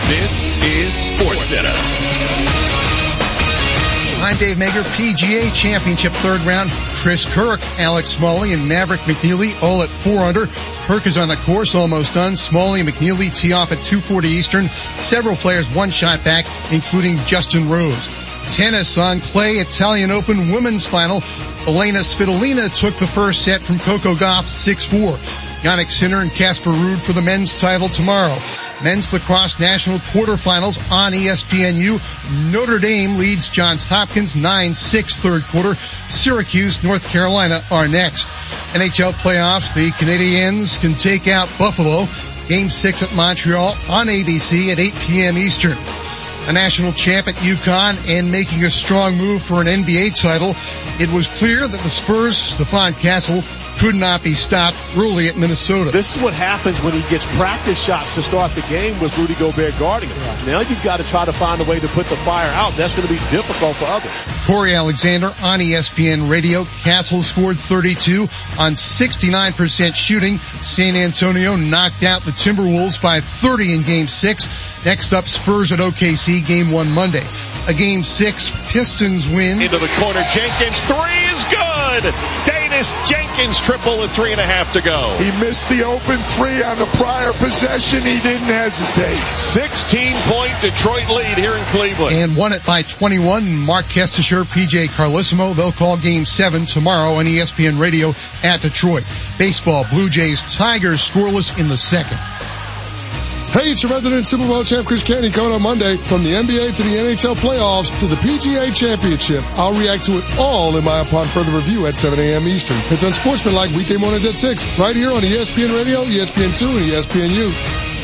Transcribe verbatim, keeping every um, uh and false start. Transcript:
This is SportsCenter. I'm Dave Mager. P G A Championship third round. Chris Kirk, Alex Smalley, and Maverick McNeely all at four under. Kirk is on the course, almost done. Smalley and McNeely tee off at two forty Eastern. Several players one shot back, including Justin Rose. Tennis on clay, Italian Open women's final. Elena Svitolina took the first set from Coco Gauff six four. Jannik Sinner and Casper Ruud for the men's title tomorrow. Men's lacrosse national quarterfinals on E S P N U. Notre Dame leads Johns Hopkins nine six third quarter. Syracuse, North Carolina are next. N H L playoffs, the Canadiens can take out Buffalo. Game six at Montreal on A B C at eight p.m. Eastern. A national champ at UConn and making a strong move for an N B A title. It was clear that the Spurs' Stephon Castle could not be stopped early at Minnesota. This is what happens when he gets practice shots to start the game with Rudy Gobert guarding him. Yeah. Now you've got to try to find a way to put the fire out. That's going to be difficult for others. Corey Alexander on E S P N Radio. Castle scored thirty-two on sixty-nine percent shooting. San Antonio knocked out the Timberwolves by thirty in Game six. Next up, Spurs at O K C, Game one Monday. A Game six Pistons win. Into the corner, Jenkins, three is good! Danis Jenkins triple with three and a half to go. He missed the open three on the prior possession. He didn't hesitate. sixteen-point Detroit lead here in Cleveland. And won it by twenty-one. Mark Kestisher, P J Carlissimo. They'll call Game seven tomorrow on E S P N Radio at Detroit. Baseball, Blue Jays, Tigers scoreless in the second. Hey, it's your resident Super Bowl champ Chris Canty coming on Monday. From the N B A to the N H L playoffs to the P G A Championship, I'll react to it all in my upon further review at seven a.m. Eastern. It's Unsportsmanlike weekday mornings at six, right here on E S P N Radio, E S P N two, and E S P N U.